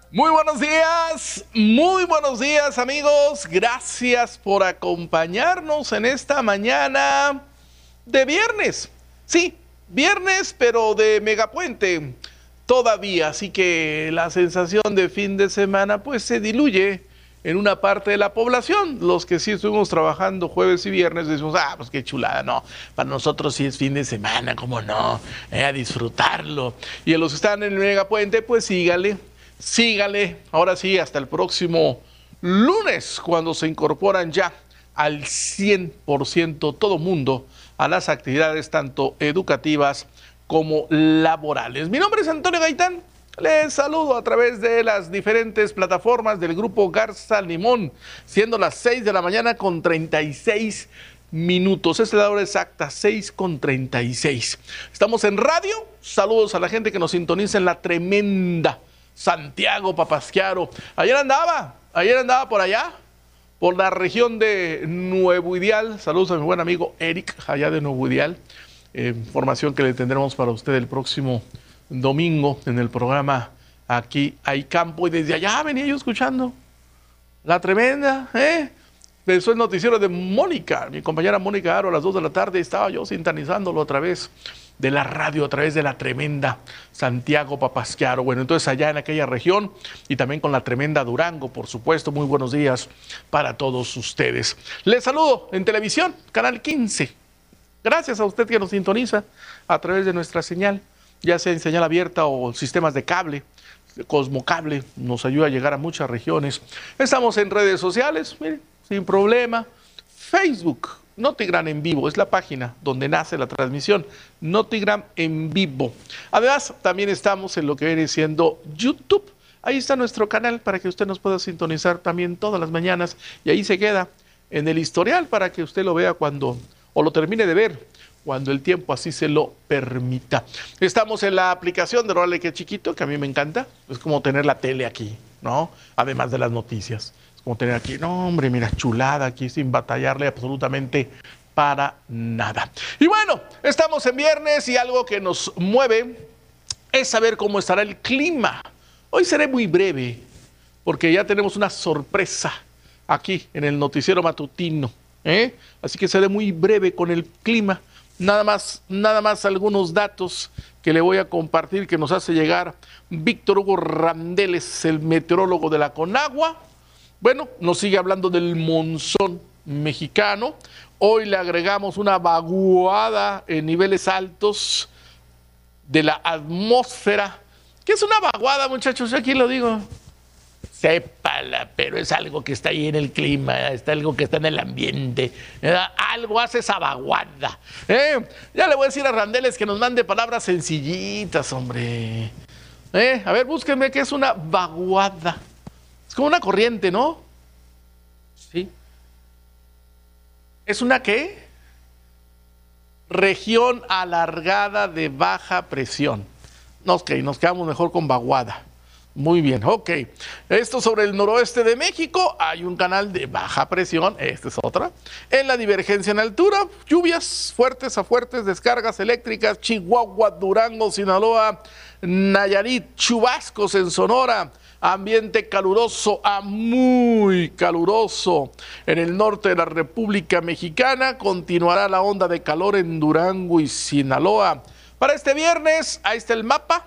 Muy buenos días amigos, gracias por acompañarnos en esta mañana de viernes. Sí, viernes pero de megapuente todavía, así que la sensación de fin de semana pues se diluye en una parte de la población. Los que sí estuvimos trabajando jueves y viernes decimos, pues qué chulada, no, para nosotros sí es fin de semana, cómo no, a disfrutarlo. Y a los que están en el megapuente pues sígale, ahora sí, hasta el próximo lunes, cuando se incorporan ya al 100% todo mundo a las actividades tanto educativas como laborales. Mi nombre es Antonio Gaitán, les saludo a través de las diferentes plataformas del Grupo Garza Limón, siendo las 6 de la mañana con 36 minutos. Esta es la hora exacta, 6:36. Estamos en radio, saludos a la gente que nos sintoniza en la tremenda Santiago Papasquiaro. Ayer andaba por allá, por la región de Nuevo Ideal. Saludos a mi buen amigo Eric, allá de Nuevo Ideal. Información que le tendremos para usted el próximo domingo en el programa Aquí Hay Campo. Y desde allá venía yo escuchando la tremenda, Eso es noticiero de Mónica, mi compañera Mónica Aro, a las 2 de la tarde. Estaba yo sintonizándolo a través de la radio, a través de la tremenda Santiago Papasquiaro. Bueno, entonces allá en aquella región y también con la tremenda Durango, por supuesto. Muy buenos días para todos ustedes. Les saludo en televisión, Canal 15. Gracias a usted que nos sintoniza a través de nuestra señal, ya sea en señal abierta o sistemas de cable. Cosmocable nos ayuda a llegar a muchas regiones. Estamos en redes sociales, miren, sin problema. Facebook, Notigram en vivo, es la página donde nace la transmisión, Notigram en vivo. Además, también estamos en lo que viene siendo YouTube. Ahí está nuestro canal para que usted nos pueda sintonizar también todas las mañanas y ahí se queda en el historial para que usted lo vea cuando, o lo termine de ver, cuando el tiempo así se lo permita. Estamos en la aplicación de Órale Qué Chiquito, que a mí me encanta. Es como tener la tele aquí, ¿no? Además de las noticias. Es como tener aquí, no hombre, mira, chulada aquí sin batallarle absolutamente para nada. Y bueno, estamos en viernes y algo que nos mueve es saber cómo estará el clima. Hoy seré muy breve porque ya tenemos una sorpresa aquí en el noticiero matutino, Así que seré muy breve con el clima. Nada más algunos datos que le voy a compartir que nos hace llegar Víctor Hugo Randeles, el meteorólogo de la Conagua. Bueno, nos sigue hablando del monzón mexicano. Hoy le agregamos una vaguada en niveles altos de la atmósfera. ¿Qué es una vaguada, muchachos? Yo aquí lo digo. Sépala, pero es algo que está ahí en el clima, está algo que está en el ambiente, algo hace esa vaguada. Ya le voy a decir a Randeles que nos mande palabras sencillitas, hombre. A ver, búsquenme qué es una vaguada. Es como una corriente, ¿no? Sí. ¿Es una qué? Región alargada de baja presión. Nos quedamos mejor con vaguada. Muy bien, ok. Esto sobre el noroeste de México, hay un canal de baja presión, esta es otra. En la divergencia en altura, lluvias fuertes a fuertes, descargas eléctricas, Chihuahua, Durango, Sinaloa, Nayarit, chubascos en Sonora, ambiente caluroso a muy caluroso. En el norte de la República Mexicana continuará la onda de calor en Durango y Sinaloa. Para este viernes, ahí está el mapa.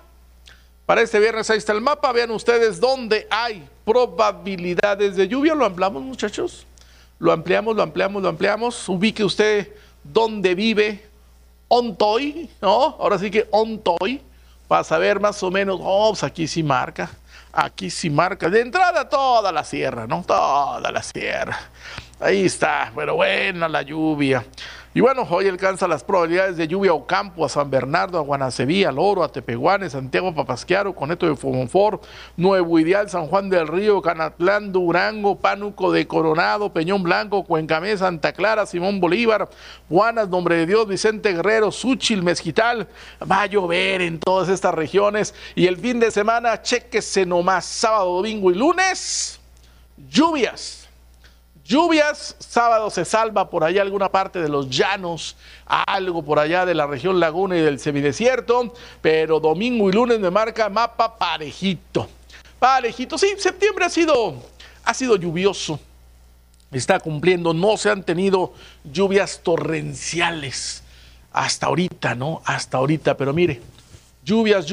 Vean ustedes dónde hay probabilidades de lluvia. Lo ampliamos, muchachos. Lo ampliamos. Ubique usted dónde vive Ontoy, ¿no? Ahora sí que Ontoy, para saber más o menos, pues aquí sí marca. De entrada toda la sierra, ¿no? Toda la sierra. Ahí está, pero buena la lluvia. Y bueno, hoy alcanza las probabilidades de lluvia a Ocampo, a San Bernardo, a Guanaceví, a Loro, a Tepehuanes, Santiago Papasquiaro, Coneto de Fomonfort, Nuevo Ideal, San Juan del Río, Canatlán, Durango, Pánuco de Coronado, Peñón Blanco, Cuencamé, Santa Clara, Simón Bolívar, Guanas, Nombre de Dios, Vicente Guerrero, Xúchil, Mezquital. Va a llover en todas estas regiones y el fin de semana, chéquese nomás, sábado, domingo y lunes, lluvias. Sábado se salva por allá alguna parte de los llanos, algo por allá de la región Laguna y del semidesierto, pero domingo y lunes me marca mapa parejito. Va lejito. Sí, septiembre ha sido lluvioso. Está cumpliendo, no se han tenido lluvias torrenciales hasta ahorita, ¿no? Hasta ahorita, pero mire, lluvias.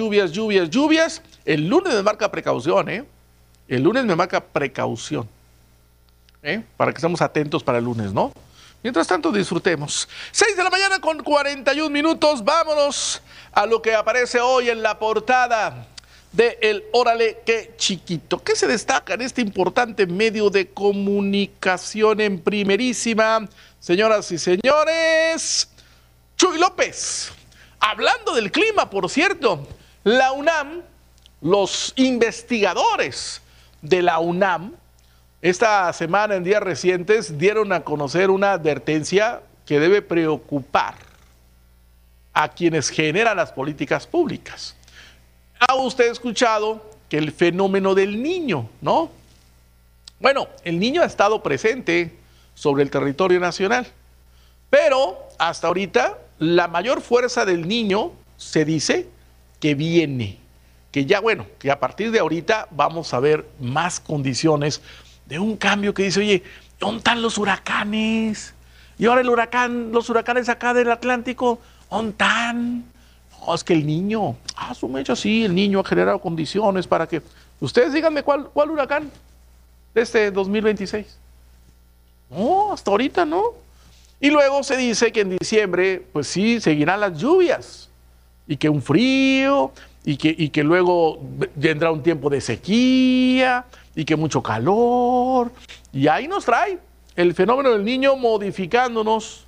El lunes me marca precaución, ¿eh? El lunes me marca precaución, ¿eh? Para que estemos atentos para el lunes, ¿no? Mientras tanto, disfrutemos. 6 de la mañana con 41 minutos. Vámonos a lo que aparece hoy en la portada de El Órale Qué Chiquito. ¿Qué se destaca en este importante medio de comunicación en primerísima? Señoras y señores, Chuy López. Hablando del clima, por cierto, la UNAM, los investigadores de la UNAM, esta semana, en días recientes, dieron a conocer una advertencia que debe preocupar a quienes generan las políticas públicas. ¿Ha usted escuchado que el fenómeno del Niño, no? Bueno, el Niño ha estado presente sobre el territorio nacional, pero hasta ahorita la mayor fuerza del Niño se dice que viene, que ya, bueno, que a partir de ahorita vamos a ver más condiciones de un cambio que dice, oye, ¿dónde están los huracanes? Y ahora los huracanes acá del Atlántico, ¿dónde están? No, es que el Niño, su mecha, sí, el Niño ha generado condiciones para que... Ustedes díganme cuál huracán de este 2026. No, hasta ahorita no. Y luego se dice que en diciembre, pues sí, seguirán las lluvias. Y que un frío, y que luego vendrá un tiempo de sequía, y que mucho calor. Y ahí nos trae el fenómeno del Niño modificándonos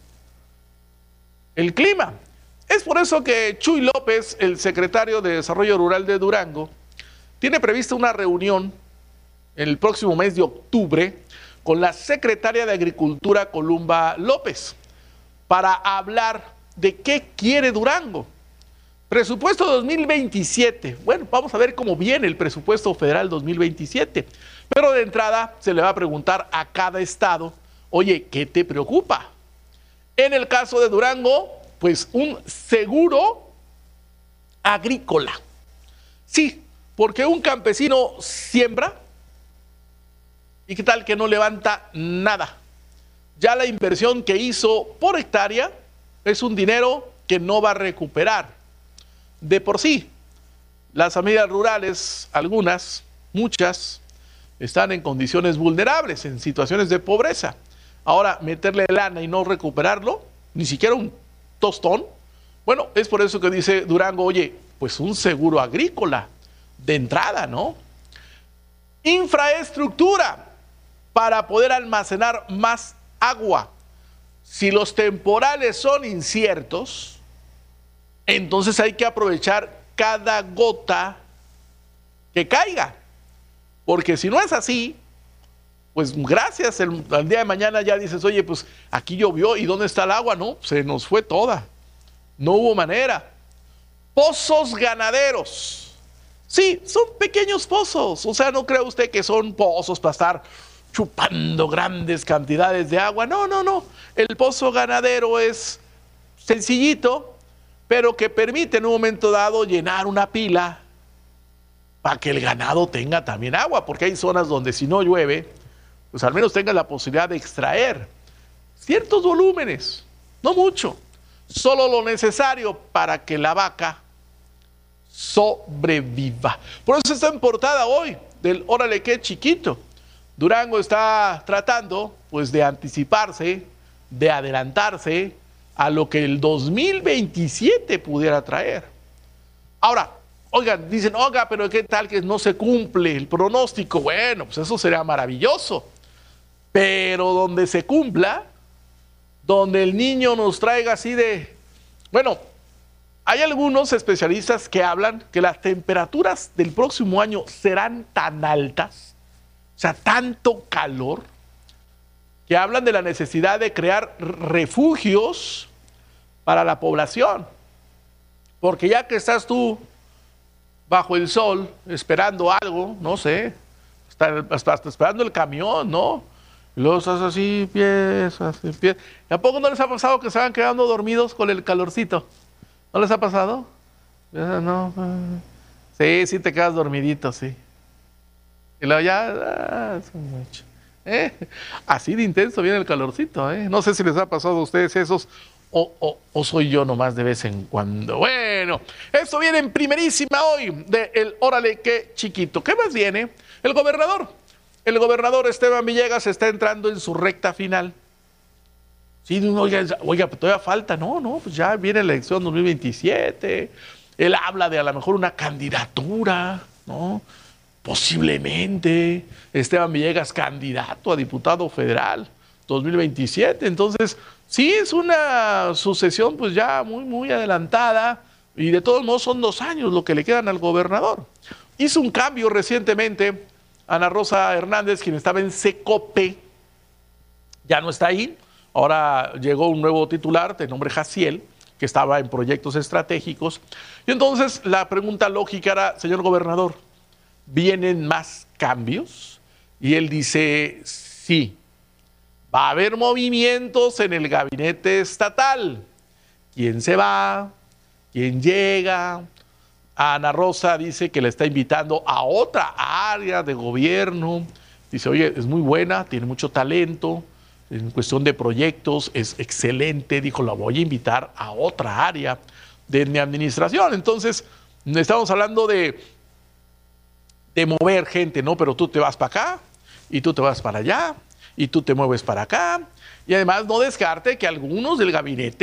el clima. Es por eso que Chuy López, el secretario de Desarrollo Rural de Durango, tiene prevista una reunión el próximo mes de octubre con la secretaria de Agricultura, Columba López, para hablar de qué quiere Durango. Presupuesto 2027. Bueno, vamos a ver cómo viene el presupuesto federal 2027. Pero de entrada se le va a preguntar a cada estado, oye, ¿qué te preocupa? En el caso de Durango, pues un seguro agrícola. Sí, porque un campesino siembra y qué tal que no levanta nada. Ya la inversión que hizo por hectárea es un dinero que no va a recuperar. De por sí, las familias rurales, algunas, muchas, están en condiciones vulnerables, en situaciones de pobreza. Ahora, meterle lana y no recuperarlo, ni siquiera un tostón. Bueno, es por eso que dice Durango, oye, pues un seguro agrícola de entrada, ¿no? Infraestructura para poder almacenar más agua. Si los temporales son inciertos, entonces hay que aprovechar cada gota que caiga. Porque si no es así, pues gracias, al día de mañana ya dices, oye, pues aquí llovió, ¿y dónde está el agua? No, se nos fue toda. No hubo manera. Pozos ganaderos. Sí, son pequeños pozos. O sea, no crea usted que son pozos para estar chupando grandes cantidades de agua. No, no, no. El pozo ganadero es sencillito, pero que permite en un momento dado llenar una pila para que el ganado tenga también agua, porque hay zonas donde si no llueve, pues al menos tenga la posibilidad de extraer ciertos volúmenes, no mucho, solo lo necesario para que la vaca sobreviva. Por eso está en portada hoy del Órale Qué Chiquito. Durango está tratando pues de anticiparse, de adelantarse a lo que el 2027 pudiera traer. Ahora, oigan, dicen, oiga, pero ¿qué tal que no se cumple el pronóstico? Bueno, pues eso sería maravilloso. Pero donde se cumpla, donde el Niño nos traiga así de... Bueno, hay algunos especialistas que hablan que las temperaturas del próximo año serán tan altas, o sea, tanto calor, que hablan de la necesidad de crear refugios para la población. Porque ya que estás tú bajo el sol esperando algo, no sé, hasta esperando el camión, ¿no? Y luego estás así, pies. ¿Y a poco no les ha pasado que se van quedando dormidos con el calorcito? ¿No les ha pasado? No. Sí, sí te quedas dormidito, sí. Y luego ya, su mecha. Así de intenso viene el calorcito, ¿eh? No sé si les ha pasado a ustedes esos o soy yo nomás de vez en cuando. Bueno, esto viene en primerísima hoy de el Órale qué chiquito. ¿Qué más viene? El gobernador. El gobernador Esteban Villegas está entrando en su recta final. Sí, oiga, todavía falta. No, pues ya viene la elección 2027. Él habla de a lo mejor una candidatura, ¿no? Posiblemente Esteban Villegas candidato a diputado federal 2027. Entonces, sí es una sucesión pues ya muy adelantada y de todos modos son 2 años lo que le quedan al gobernador. Hizo un cambio recientemente Ana Rosa Hernández, quien estaba en Secope, ya no está ahí. Ahora llegó un nuevo titular de nombre Jaciel, que estaba en proyectos estratégicos. Y entonces la pregunta lógica era, señor gobernador, ¿vienen más cambios? Y él dice, sí, va a haber movimientos en el gabinete estatal. ¿Quién se va? ¿Quién llega? Ana Rosa dice que le está invitando a otra área de gobierno. Dice, oye, es muy buena, tiene mucho talento, en cuestión de proyectos es excelente. Dijo, la voy a invitar a otra área de mi administración. Entonces, estamos hablando de mover gente, ¿no? Pero tú te vas para acá y tú te vas para allá y tú te mueves para acá. Y además no descarte que algunos del gabinete